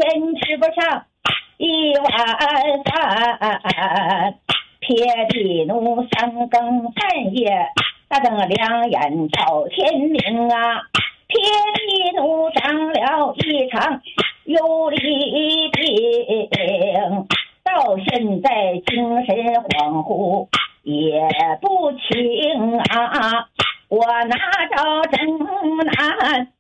天吃不上1碗饭，撇地奴3更半夜，大瞪两眼朝天明啊！撇地奴长了一场有理病，到现在精神恍惚也不清啊！我拿着正南